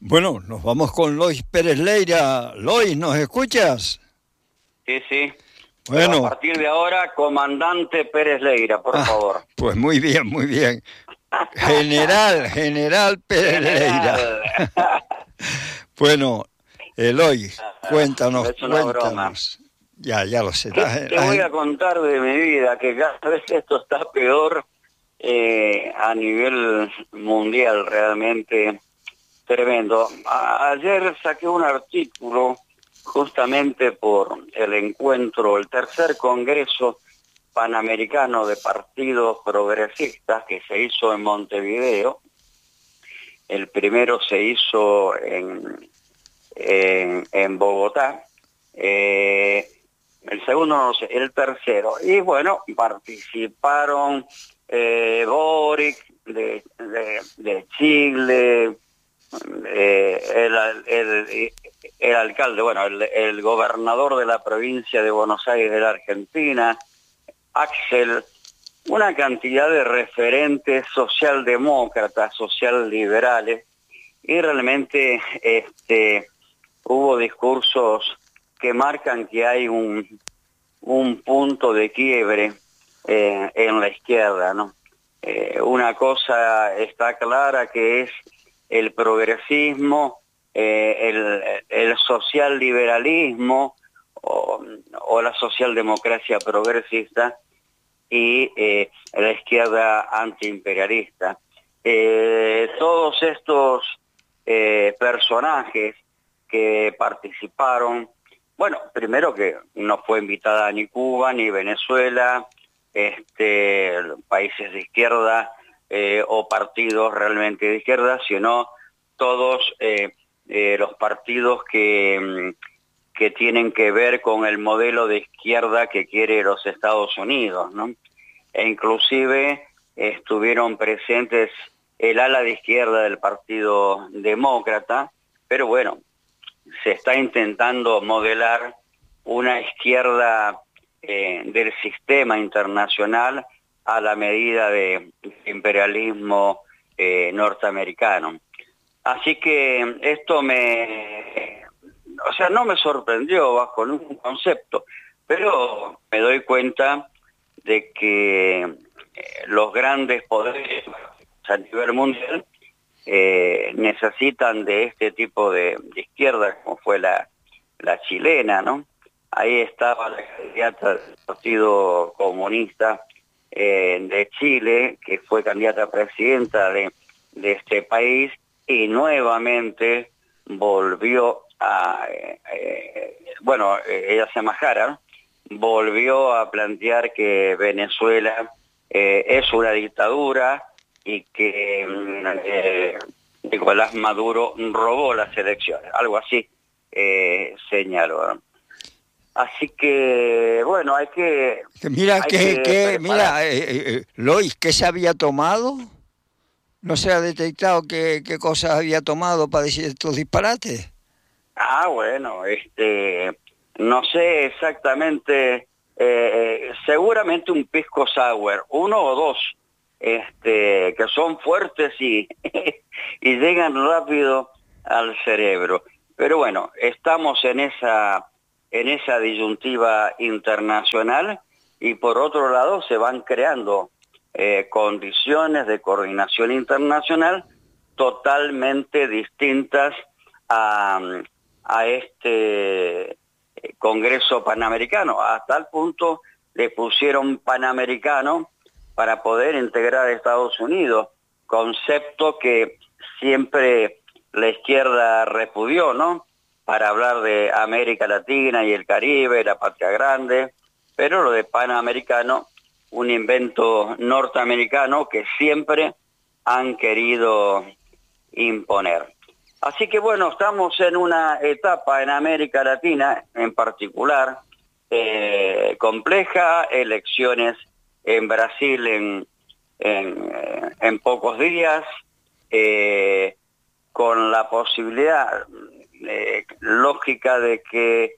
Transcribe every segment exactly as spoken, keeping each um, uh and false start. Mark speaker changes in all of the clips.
Speaker 1: Bueno, nos vamos con Lois Pérez Leira. Lois, ¿nos escuchas?
Speaker 2: Sí, sí.
Speaker 1: Bueno.
Speaker 2: Pero a partir de ahora, comandante Pérez Leira, por
Speaker 1: ah,
Speaker 2: favor.
Speaker 1: Pues muy bien, muy bien. General, General Pérez
Speaker 2: General.
Speaker 1: Leira. Bueno, Lois, cuéntanos,
Speaker 2: Es una broma.
Speaker 1: cuéntanos. Ya, ya lo sé.
Speaker 2: ¿Qué
Speaker 1: La,
Speaker 2: te
Speaker 1: la,
Speaker 2: voy a contar de mi vida? Que cada vez esto está peor eh, a nivel mundial, realmente tremendo. A- ayer saqué un artículo justamente por el encuentro, el tercer Congreso Panamericano de Partidos Progresistas que se hizo en Montevideo. El primero se hizo en, en, en Bogotá, eh, el segundo no sé, el tercero. Y bueno, participaron eh, Boric de, de, de Chile, eh, el, el, el alcalde, bueno, el, el gobernador de la provincia de Buenos Aires de la Argentina, Axel, una cantidad de referentes socialdemócratas, socialliberales, y realmente este, hubo discursos que marcan que hay un, un punto de quiebre eh, en la izquierda, ¿no? Eh, una cosa está clara, que es el progresismo, eh, el, el socialliberalismo o, o la socialdemocracia progresista, y eh, la izquierda antiimperialista. Eh, todos estos eh, personajes que participaron, bueno, primero que no fue invitada ni Cuba ni Venezuela, este, países de izquierda eh, o partidos realmente de izquierda, sino todos eh, eh, los partidos que, que tienen que ver con el modelo de izquierda que quiere los Estados Unidos, ¿no? E inclusive estuvieron presentes el ala de izquierda del Partido Demócrata, pero bueno, se está intentando modelar una izquierda eh, del sistema internacional a la medida de imperialismo eh, norteamericano. Así que esto me, o sea, no me sorprendió bajo ningún concepto, pero me doy cuenta de que eh, los grandes poderes a nivel mundial eh, necesitan de este tipo de, de izquierda, como fue la, la chilena, ¿no? Ahí estaba la candidata del Partido Comunista eh, de Chile, que fue candidata a presidenta de, de este país, y nuevamente volvió a, eh, eh, bueno, eh, ella se llama Jara, ¿no? Volvió a plantear que Venezuela eh, es una dictadura y que eh, Nicolás Maduro robó las elecciones, algo así eh, señaló. Así que, bueno, hay que...
Speaker 1: Mira,
Speaker 2: hay
Speaker 1: que,
Speaker 2: que
Speaker 1: que mira, eh, eh, Lois, ¿qué se había tomado? ¿No se ha detectado qué, qué cosas había tomado para decir estos disparates?
Speaker 2: Ah, bueno, este, no sé exactamente, eh, seguramente un pisco sour, uno o dos, este, que son fuertes y, y llegan rápido al cerebro. Pero bueno, estamos en esa, en esa disyuntiva internacional, y por otro lado se van creando eh, condiciones de coordinación internacional totalmente distintas a, a este Congreso Panamericano. Hasta el punto le pusieron Panamericano para poder integrar a Estados Unidos, concepto que siempre la izquierda repudió, ¿no? Para hablar de América Latina y el Caribe, la patria grande, pero lo de Panamericano, un invento norteamericano que siempre han querido imponer. Así que bueno, estamos en una etapa en América Latina en particular eh, compleja, elecciones en Brasil en, en, en pocos días, eh, con la posibilidad eh, lógica de que,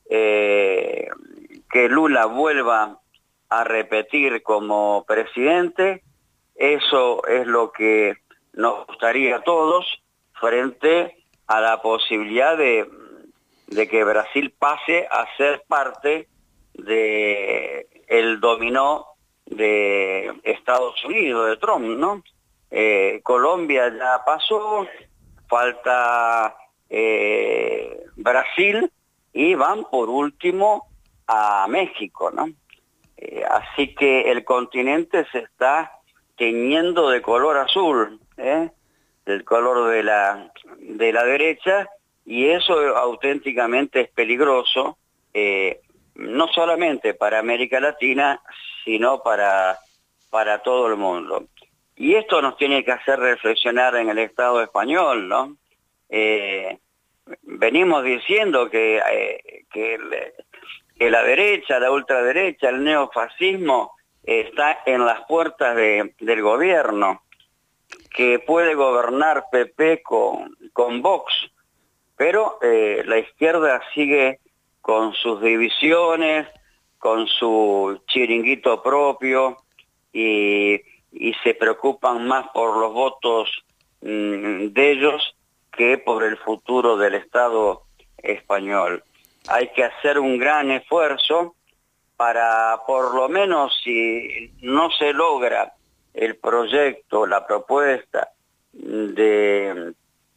Speaker 2: eh, que Lula vuelva a repetir como presidente. Eso es lo que nos gustaría a todos, frente a la posibilidad de, de que Brasil pase a ser parte de el dominó de Estados Unidos, de Trump, ¿no? Eh, Colombia ya pasó, falta eh, Brasil y van por último a México, ¿no? Eh, así que el continente se está teñiendo de color azul, ¿eh? Del color de la, de la derecha, y eso auténticamente es peligroso, eh, no solamente para América Latina, sino para, para todo el mundo. Y esto nos tiene que hacer reflexionar en el Estado español, ¿no? Eh, venimos diciendo que, eh, que, el, que la derecha, la ultraderecha, el neofascismo está en las puertas de, del gobierno, que puede gobernar P P con, con Vox, pero eh, la izquierda sigue con sus divisiones, con su chiringuito propio, y, y se preocupan más por los votos mmm, de ellos que por el futuro del Estado español. Hay que hacer un gran esfuerzo para, por lo menos, si no se logra el proyecto, la propuesta de,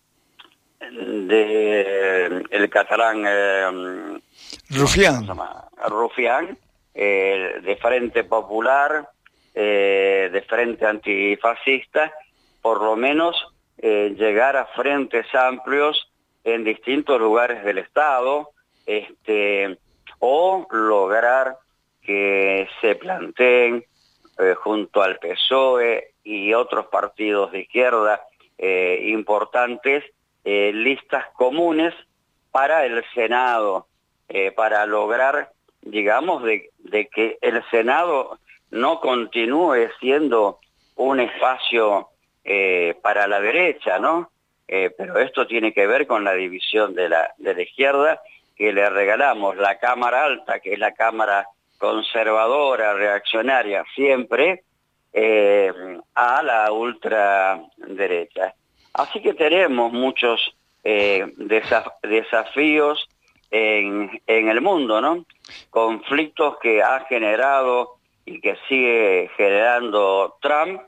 Speaker 2: de el catalán eh,
Speaker 1: Rufián,
Speaker 2: Rufián eh, de Frente Popular, eh, de Frente Antifascista, por lo menos eh, llegar a frentes amplios en distintos lugares del Estado, este, o lograr que se planteen eh, junto al P S O E y otros partidos de izquierda eh, importantes, eh, listas comunes para el Senado, eh, para lograr, digamos, de, de que el Senado no continúe siendo un espacio eh, para la derecha, ¿no? Eh, pero esto tiene que ver con la división de la, de la izquierda, que le regalamos la Cámara Alta, que es la Cámara conservadora, reaccionaria, siempre, eh, a la ultraderecha. Así que tenemos muchos eh, desaf desafíos en, en el mundo, ¿no? Conflictos que ha generado y que sigue generando Trump,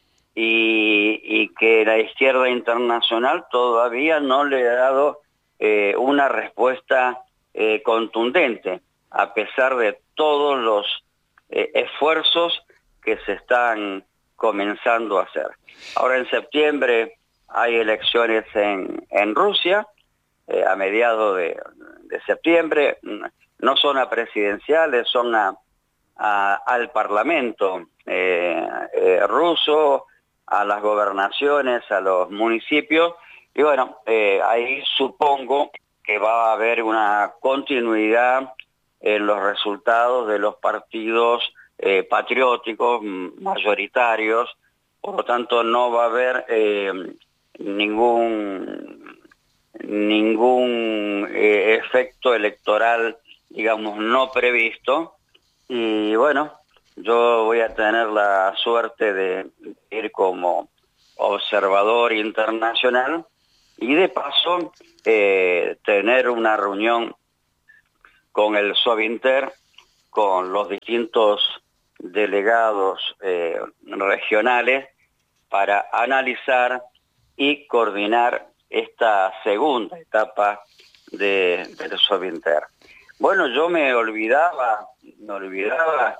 Speaker 2: y, y que la izquierda internacional todavía no le ha dado eh, una respuesta eh, contundente, a pesar de todos los eh, esfuerzos que se están comenzando a hacer. Ahora en septiembre hay elecciones en, en Rusia, eh, a mediados de, de septiembre, no son a presidenciales, son a, a, al parlamento eh, eh, ruso, a las gobernaciones, a los municipios, y bueno, eh, ahí supongo que va a haber una continuidad en los resultados de los partidos eh, patrióticos mayoritarios, por lo tanto no va a haber eh, ningún, ningún eh, efecto electoral, digamos, no previsto, y bueno, yo voy a tener la suerte de ir como observador internacional y de paso eh, tener una reunión con el Sovinter, con los distintos delegados eh, regionales, para analizar y coordinar esta segunda etapa de, del Sovinter. Bueno, yo me olvidaba, me olvidaba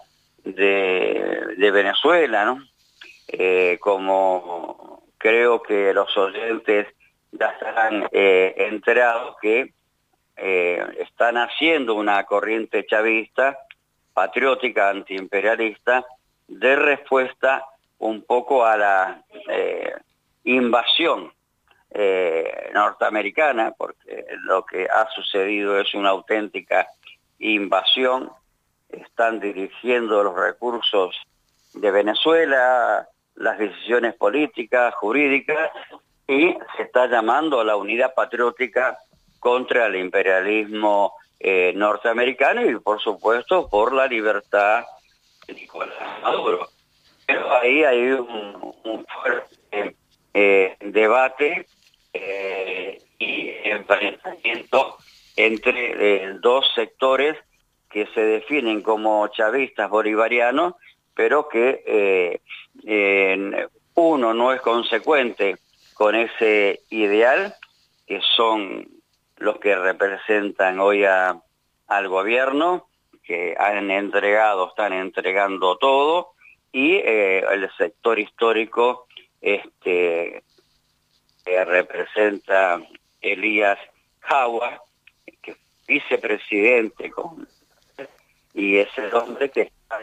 Speaker 2: de, de Venezuela, ¿no? Eh, como creo que los oyentes ya estarán eh, enterados que eh, están haciendo una corriente chavista, patriótica, antiimperialista, de respuesta un poco a la eh, invasión eh, norteamericana, porque lo que ha sucedido es una auténtica invasión. Están dirigiendo los recursos de Venezuela, las decisiones políticas, jurídicas, y se está llamando a la unidad patriótica contra el imperialismo eh, norteamericano y, por supuesto, por la libertad de Nicolás Maduro. Pero ahí hay un, un fuerte eh, debate eh, y enfrentamiento entre eh, dos sectores que se definen como chavistas bolivarianos, pero que eh, eh, uno no es consecuente con ese ideal, que son los que representan hoy a, al gobierno, que han entregado, están entregando todo, y eh, el sector histórico este, que representa Elías Jawa, que es vicepresidente, con, y es el hombre que está...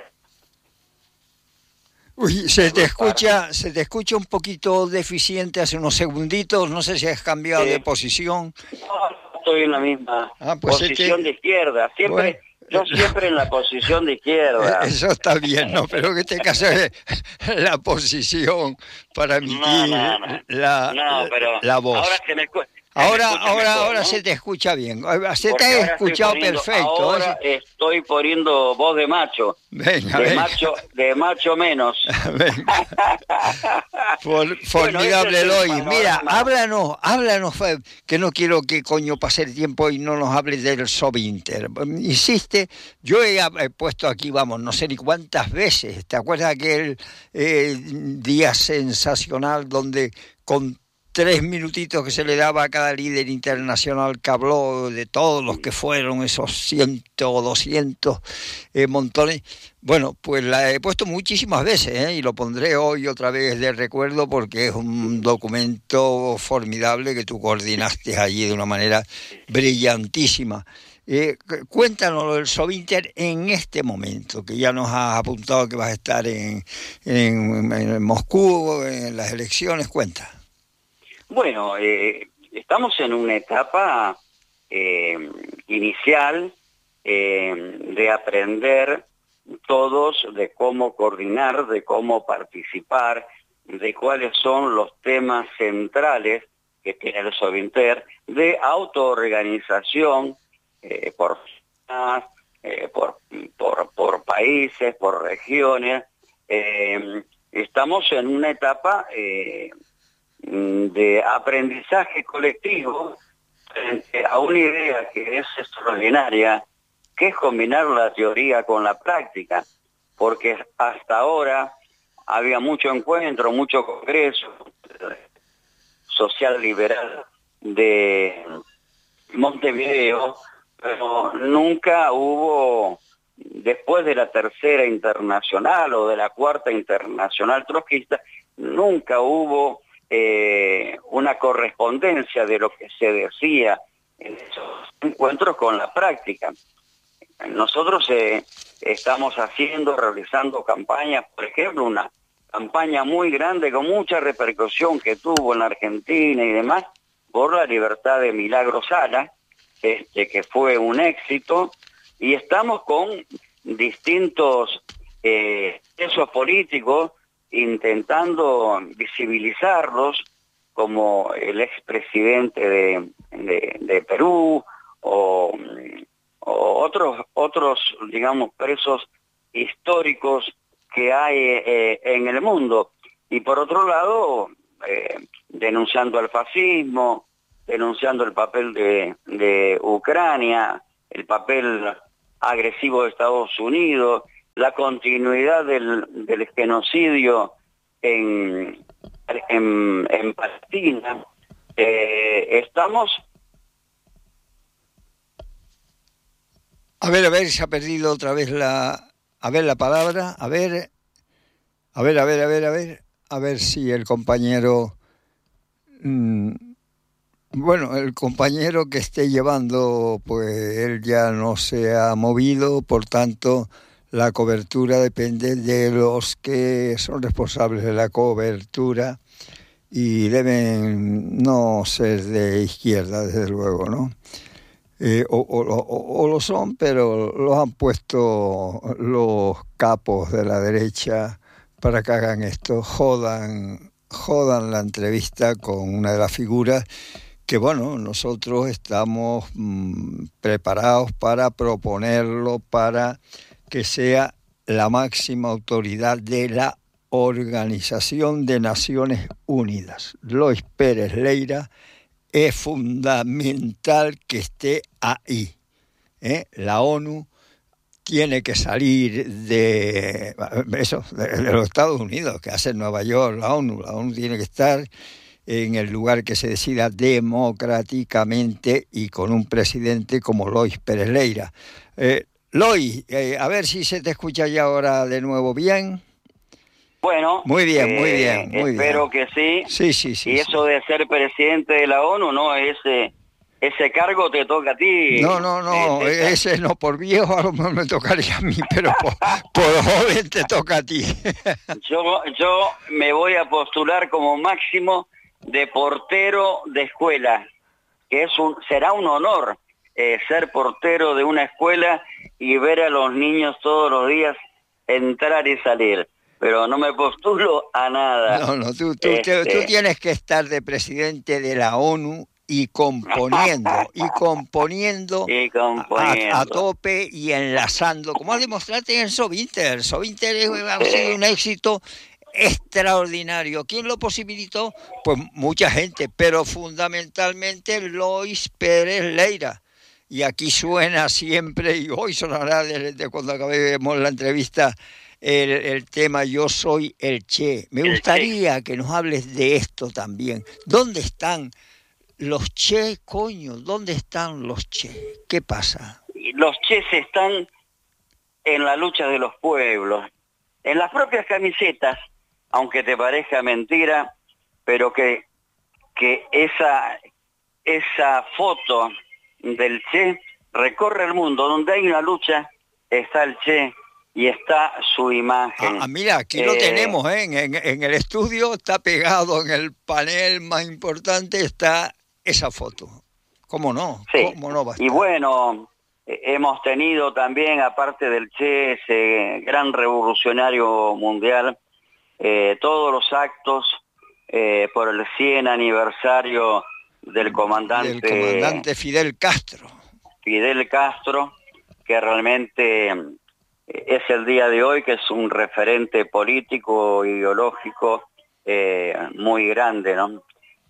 Speaker 1: Uy, se te escucha, se te escucha un poquito deficiente hace unos segunditos, no sé si has cambiado
Speaker 2: Sí.
Speaker 1: de posición.
Speaker 2: No, estoy en la misma
Speaker 1: Ah, pues
Speaker 2: posición
Speaker 1: este-
Speaker 2: de izquierda, siempre...
Speaker 1: Bueno.
Speaker 2: Yo siempre en la posición de izquierda.
Speaker 1: Eso está bien, ¿no? Pero que te cases la posición para emitir
Speaker 2: No, no, no.
Speaker 1: La,
Speaker 2: No, pero
Speaker 1: la voz.
Speaker 2: ahora se me, escu- se
Speaker 1: Ahora,
Speaker 2: me escucha
Speaker 1: ahora,
Speaker 2: mejor,
Speaker 1: ahora
Speaker 2: ¿no?
Speaker 1: se te escucha bien. Se
Speaker 2: Porque
Speaker 1: te ha
Speaker 2: ahora estoy
Speaker 1: escuchado
Speaker 2: poniendo-
Speaker 1: perfecto.
Speaker 2: Ahora estoy poniendo voz de macho.
Speaker 1: Venga,
Speaker 2: de
Speaker 1: venga.
Speaker 2: macho, de macho menos.
Speaker 1: Venga. For- formidable,
Speaker 2: ese es el
Speaker 1: Eloy.
Speaker 2: panorama.
Speaker 1: Mira, háblanos, háblanos, Fe, que no quiero que coño pase el tiempo y no nos hables del Sovinter. Insiste, yo he, he puesto aquí, vamos, no sé ni cuántas veces. ¿Te acuerdas aquel eh, día sensacional donde con tres minutitos que se le daba a cada líder internacional que habló de todos los que fueron esos ciento o doscientos eh, montones? Bueno, pues la he puesto muchísimas veces, ¿eh? Y lo pondré hoy otra vez de recuerdo porque es un documento formidable que tú coordinaste allí de una manera brillantísima. Eh, cuéntanos el Sovinter en este momento, que ya nos has apuntado que vas a estar en, en, en Moscú, en las elecciones. Cuenta.
Speaker 2: Bueno, eh, estamos en una etapa eh, inicial eh, de aprender todos de cómo coordinar, de cómo participar, de cuáles son los temas centrales que tiene el Sovinter, de autoorganización eh, por, eh, por, por, por países, por regiones. Eh, estamos en una etapa... Eh, de aprendizaje colectivo frente a una idea que es extraordinaria, que es combinar la teoría con la práctica, porque hasta ahora había mucho encuentro, mucho congreso social liberal de Montevideo, pero nunca hubo, después de la tercera internacional o de la cuarta internacional trotskista, nunca hubo Eh, una correspondencia de lo que se decía en esos encuentros con la práctica. Nosotros eh, estamos haciendo, realizando campañas, por ejemplo, una campaña muy grande con mucha repercusión que tuvo en la Argentina y demás, por la libertad de Milagro Sala, este, que fue un éxito, y estamos con distintos eh, presos políticos intentando visibilizarlos, como el expresidente de, de, de Perú o, o otros, otros, digamos, presos históricos que hay eh, en el mundo. Y por otro lado, eh, denunciando al fascismo, denunciando el papel de, de Ucrania, el papel agresivo de Estados Unidos, la continuidad del, del genocidio en, en, en Palestina. Eh, estamos...
Speaker 1: A ver, a ver, se ha perdido otra vez la... A ver la palabra, a ver... A ver, a ver, a ver, a ver... A ver si el compañero... Mmm, bueno, el compañero que esté llevando, pues él ya no se ha movido, por tanto... La cobertura depende de los que son responsables de la cobertura y deben no ser de izquierda, desde luego, ¿no? Eh, o, o, o, o lo son, pero los han puesto los capos de la derecha para que hagan esto, jodan, jodan la entrevista con una de las figuras que, bueno, nosotros estamos mmm, preparados para proponerlo, para... que sea la máxima autoridad de la Organización de Naciones Unidas. Lois Pérez Leira es fundamental que esté ahí. ¿eh? La ONU tiene que salir de eso, de, de los Estados Unidos, que hace Nueva York la ONU. La ONU tiene que estar en el lugar que se decida democráticamente y con un presidente como Lois Pérez Leyra. Eh, Lois, eh, a ver si se te escucha ya ahora de nuevo bien.
Speaker 2: Bueno,
Speaker 1: muy bien,
Speaker 2: eh,
Speaker 1: muy bien, muy
Speaker 2: espero
Speaker 1: bien.
Speaker 2: que sí.
Speaker 1: Sí, sí, sí.
Speaker 2: Y eso
Speaker 1: sí.
Speaker 2: de ser presidente de la ONU, no, ese ese cargo te toca a ti.
Speaker 1: No, no, no,
Speaker 2: eh,
Speaker 1: ese no, por viejo a lo mejor me tocaría a mí, pero por, por joven te toca a ti.
Speaker 2: yo, yo me voy a postular como máximo de portero de escuela, que es un será un honor eh, ser portero de una escuela y ver a los niños todos los días entrar y salir. Pero no me postulo a nada.
Speaker 1: No, no, tú, tú,
Speaker 2: este...
Speaker 1: tú tienes que estar de presidente de la ONU y componiendo, y componiendo,
Speaker 2: y componiendo.
Speaker 1: A, a tope y enlazando, como demostraste en Sovinter. Sovinter ha sido un éxito extraordinario. ¿Quién lo posibilitó? Pues mucha gente, pero fundamentalmente Lois Pérez Leyra. Y aquí suena siempre, y hoy sonará desde cuando acabemos la entrevista, el, el tema Yo soy el Che. Me gustaría que nos hables de esto también. ¿Dónde están los Che, coño? ¿Dónde están los Che? ¿Qué pasa?
Speaker 2: Los Ches están en la lucha de los pueblos, en las propias camisetas, aunque te parezca mentira, pero que, que esa, esa foto del Che recorre el mundo. Donde hay una lucha está el Che y está su imagen.
Speaker 1: Ah, mira, aquí eh, lo tenemos, ¿eh? en, en, en el estudio está pegado, en el panel más importante está esa foto. ¿Cómo no?
Speaker 2: Sí.
Speaker 1: ¿Cómo no va a estar?
Speaker 2: Y bueno, eh, hemos tenido también, aparte del Che, ese gran revolucionario mundial, eh, todos los actos eh, por el cien aniversario del comandante,
Speaker 1: del comandante Fidel Castro.
Speaker 2: Fidel Castro, que realmente es el día de hoy, que es un referente político, ideológico eh, muy grande, ¿no?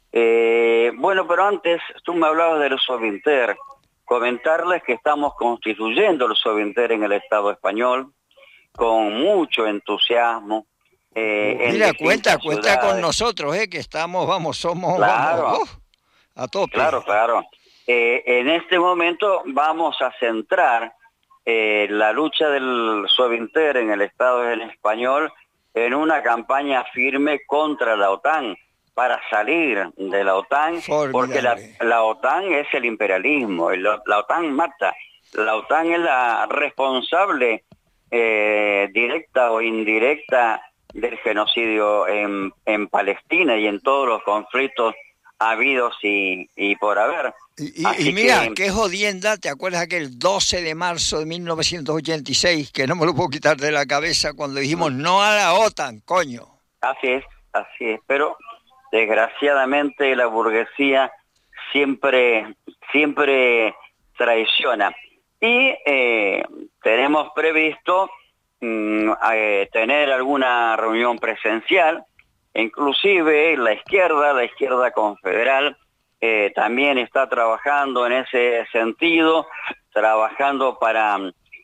Speaker 2: Eh, bueno, pero antes tú me hablabas del Sovinter. Comentarles que estamos constituyendo el Sovinter en el Estado español con mucho entusiasmo. Eh,
Speaker 1: Mira,
Speaker 2: en
Speaker 1: cuenta, cuenta
Speaker 2: ciudades.
Speaker 1: con nosotros, eh, que estamos, vamos, somos
Speaker 2: claro,
Speaker 1: vamos, uh, a tope.
Speaker 2: Claro, claro. Eh, en este momento vamos a centrar eh, la lucha del Sovinter en el Estado en español en una campaña firme contra la OTAN, para salir de la OTAN, formidable. Porque la, la OTAN es el imperialismo, el, la OTAN mata, la OTAN es la responsable eh, directa o indirecta del genocidio en, en Palestina y en todos los conflictos habidos y, y por haber.
Speaker 1: Y, y, y mira, que... qué jodienda, ¿te acuerdas aquel doce de marzo de mil novecientos ochenta y seis, que no me lo puedo quitar de la cabeza, cuando dijimos no a la OTAN, coño?
Speaker 2: Así es, así es, pero desgraciadamente la burguesía siempre, siempre traiciona. Y eh, tenemos previsto mm, eh, tener alguna reunión presencial, inclusive la izquierda, la izquierda confederal, eh, también está trabajando en ese sentido, trabajando para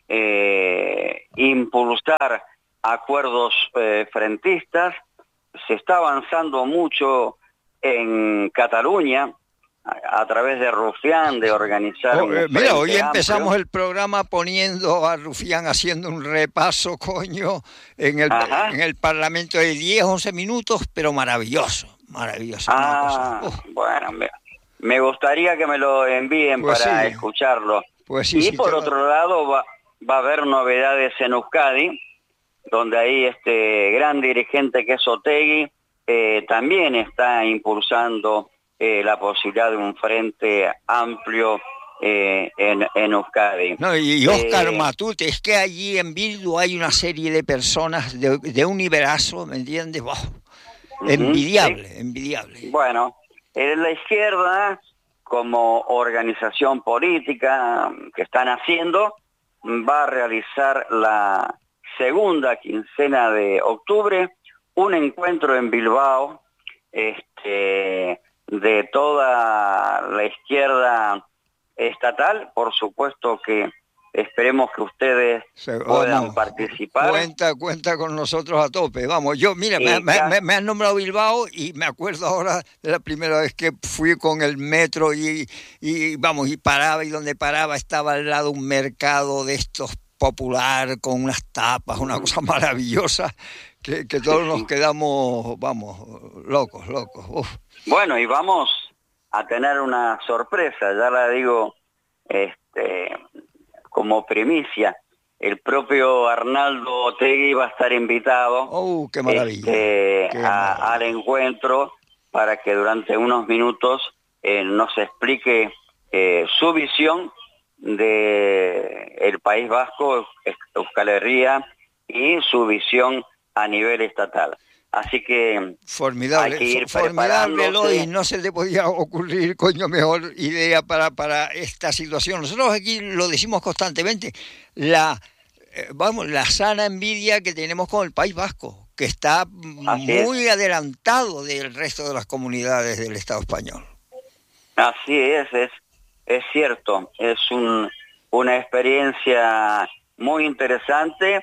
Speaker 2: eh, impulsar acuerdos eh, frentistas. Se está avanzando mucho en Cataluña a, a través de Rufián, de organizar...
Speaker 1: Oh,
Speaker 2: un
Speaker 1: eh, mira, hoy
Speaker 2: amplio.
Speaker 1: empezamos el programa poniendo a Rufián haciendo un repaso, coño, en el, en el Parlamento de diez, once minutos, pero maravilloso, maravilloso.
Speaker 2: Ah,
Speaker 1: cosa.
Speaker 2: bueno, me, me gustaría que me lo envíen pues para sí. escucharlo.
Speaker 1: Pues sí,
Speaker 2: y
Speaker 1: sí,
Speaker 2: por otro va... lado va, va a haber novedades en Euskadi, donde ahí este gran dirigente que es Otegi eh, también está impulsando eh, la posibilidad de un frente amplio eh, en, en Euskadi.
Speaker 1: No, y Óscar eh, Matute, es que allí en Bildu hay una serie de personas de, de un nivelazo, ¿me entiendes? Wow. Uh-huh, envidiable, ¿sí? envidiable.
Speaker 2: Bueno, en la izquierda, como organización política que están haciendo, va a realizar la segunda quincena de octubre un encuentro en Bilbao, este, de toda la izquierda estatal. Por supuesto que esperemos que ustedes
Speaker 1: Se,
Speaker 2: puedan
Speaker 1: vamos,
Speaker 2: participar.
Speaker 1: Cuenta, cuenta con nosotros a tope. Vamos, yo, mira, me, me, me, me han nombrado Bilbao y me acuerdo ahora de la primera vez que fui con el metro y, y vamos, y paraba, y donde paraba estaba al lado un mercado de estos popular con unas tapas, una cosa maravillosa, que, que todos nos quedamos, vamos, locos, locos. Uf.
Speaker 2: Bueno, y vamos a tener una sorpresa, ya la digo, este... como primicia. El propio Arnaldo Otegi va a estar invitado
Speaker 1: oh, qué maravilla,
Speaker 2: este,
Speaker 1: qué
Speaker 2: a,
Speaker 1: maravilla.
Speaker 2: al encuentro para que durante unos minutos eh, nos explique eh, su visión de el País Vasco, Euskal Herria, y su visión a nivel estatal. Así que
Speaker 1: formidable,
Speaker 2: hay que ir
Speaker 1: formidable, Lois,
Speaker 2: preparándose.
Speaker 1: no se te podía ocurrir, coño, mejor idea para, para esta situación. Nosotros aquí lo decimos constantemente, la eh, vamos, la sana envidia que tenemos con el País Vasco, que está
Speaker 2: Así
Speaker 1: muy
Speaker 2: es.
Speaker 1: adelantado del resto de las comunidades del Estado español.
Speaker 2: Así es, es, es cierto, es un, una experiencia muy interesante,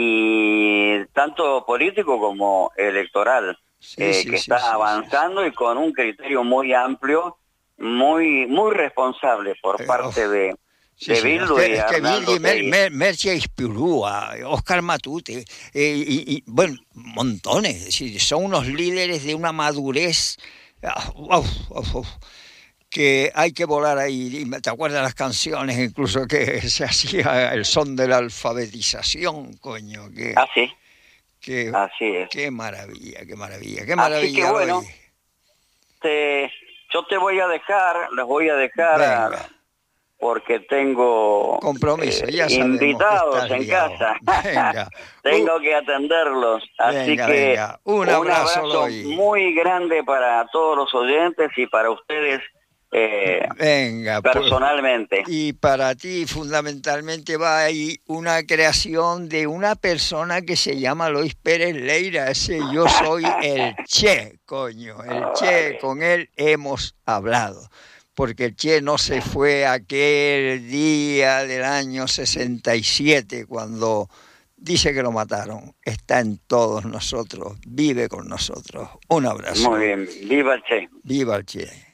Speaker 2: y tanto político como electoral,
Speaker 1: sí,
Speaker 2: eh,
Speaker 1: sí,
Speaker 2: que
Speaker 1: sí,
Speaker 2: está
Speaker 1: sí,
Speaker 2: avanzando
Speaker 1: sí,
Speaker 2: sí. y con un criterio muy amplio, muy muy responsable por
Speaker 1: sí.
Speaker 2: parte
Speaker 1: Eh,
Speaker 2: de,
Speaker 1: Sí,
Speaker 2: de
Speaker 1: sí,
Speaker 2: Bildu
Speaker 1: es que,
Speaker 2: y
Speaker 1: es que
Speaker 2: Arnaldo
Speaker 1: Bildi, Mer,
Speaker 2: Otegi.
Speaker 1: Mer, Merche Ispirúa, Óscar Matute, eh, y, y, bueno, montones, es decir, son unos líderes de una madurez, uf, uf, uf, que hay que volar ahí. ¿Te acuerdas las canciones incluso que se hacía el son de la alfabetización, coño? Que,
Speaker 2: Así,
Speaker 1: que,
Speaker 2: así es.
Speaker 1: Qué maravilla, qué maravilla, qué
Speaker 2: Así
Speaker 1: maravilla.
Speaker 2: que bueno,
Speaker 1: hoy.
Speaker 2: Te, yo te voy a dejar, les voy a dejar a, porque tengo
Speaker 1: compromiso,
Speaker 2: eh,
Speaker 1: ya
Speaker 2: invitados en
Speaker 1: liado.
Speaker 2: casa.
Speaker 1: Venga.
Speaker 2: Tengo uh, que atenderlos. Así
Speaker 1: venga,
Speaker 2: que
Speaker 1: venga. Un,
Speaker 2: un
Speaker 1: abrazo,
Speaker 2: abrazo muy grande para todos los oyentes y para ustedes eh,
Speaker 1: venga,
Speaker 2: personalmente.
Speaker 1: Pues, y para ti fundamentalmente va ahí una creación de una persona que se llama Lois Pérez Leira. Ese yo soy el Che, coño. El
Speaker 2: Oh,
Speaker 1: Che,
Speaker 2: vale.
Speaker 1: con él hemos hablado. Porque el Che no se fue aquel día del año sesenta y siete cuando dice que lo mataron. Está en todos nosotros, vive con nosotros. Un abrazo.
Speaker 2: Muy bien, viva el Che.
Speaker 1: Viva el Che.